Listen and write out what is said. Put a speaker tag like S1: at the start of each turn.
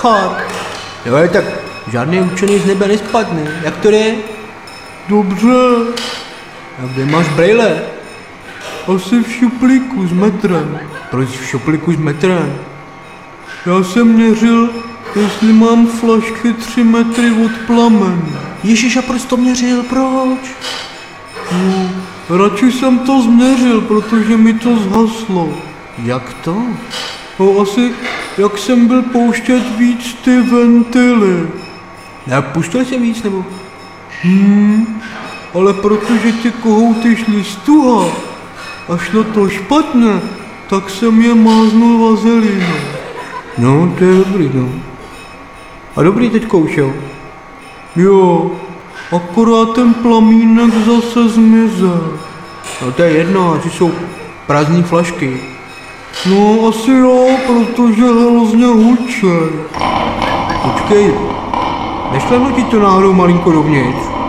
S1: Eckhart. Jo, ale tak žádný učený z nebe nespadne. Jak to jde? Dobře. A kde máš brejle? Asi v šuplíku s metrem. Proč v šuplíku s metrem? Já jsem měřil, jestli mám flašky 3 metry od plamene. Ježiš, a proč to měřil? Proč? No, radši jsem to změřil, protože mi to zhaslo. Jak to? No asi, jak jsem byl pouštět víc ty ventily. Já puštěl jsem víc, nebo? Ale protože ty kohouty šly stuha a šlo to špatně, tak jsem je máznul vazelínou. No, to je dobrý, no. A dobrý teďko už, jo? Jo, akorát ten plamínek zase zmizel. No to je jedno, asi jsou prázdný flašky. No asi jo, protože hrozně hučej. Počkej, nešlehnu ti to náhodou malinko dovnitř?